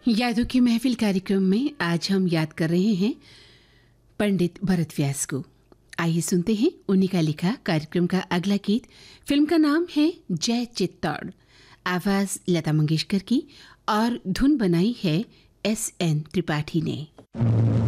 यादों की महफिल कार्यक्रम में आज हम याद कर रहे हैं पंडित भरत व्यास को। आइए सुनते हैं उन्हीं का लिखा कार्यक्रम का अगला गीत। फिल्म का नाम है जय चित्तौड़। आवाज लता मंगेशकर की और धुन बनाई है S.N. त्रिपाठी ने।